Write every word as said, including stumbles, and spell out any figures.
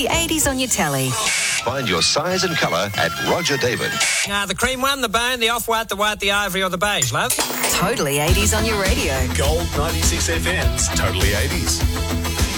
The eighties on your telly. Find your size and colour at Roger David. Uh, the cream one, the bone, the off-white, the white, the ivory or the beige, love. Totally eighties on your radio. Gold ninety-six F M's Totally eighties.